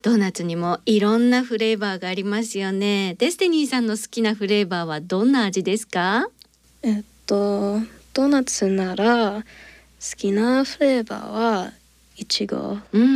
ドーナツにもいろんなフレーバーがありますよね。デスティニーさんの好きなフレーバーはどんな味ですか？ ドーナツなら好きなフレーバーはいちご。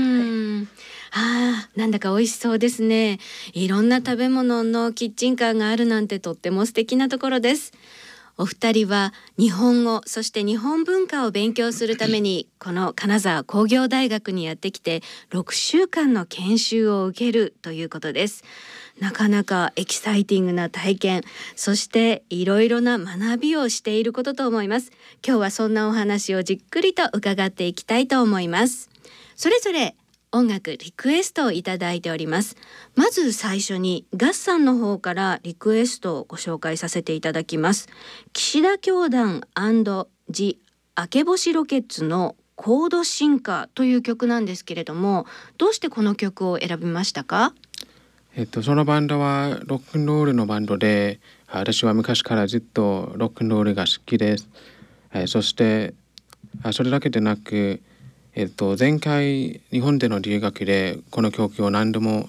なんだか美味しそうですね。いろんな食べ物のキッチンカーがあるなんてとっても素敵なところです。お二人は日本語そして日本文化を勉強するためにこの金沢工業大学にやってきて6週間の研修を受けるということです。なかなかエキサイティングな体験、そしていろいろな学びをしていることと思います。今日はそんなお話をじっくりと伺っていきたいと思います。それぞれ音楽リクエストをいただいております。まず最初にガッさんの方からリクエストをご紹介させていただきます。岸田教団ジ・明け星ロケッツのコード進化という曲なんですけれども、どうしてこの曲を選びましたか？ そのバンドはロックンロールのバンドで、私は昔からずっとロックンロールが好きです。そしてそれだけでなく、前回日本での留学でこの曲を何度も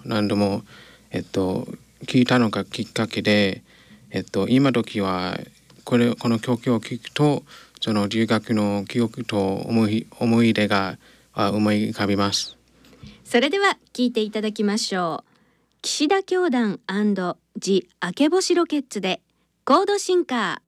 聞いたのがきっかけで、今時はこの曲を聴くとその留学の記憶と思い出が思い浮かびます。 それでは聴いていただきましょう。岸田教団ジ・明け星ロケッツでコード進化。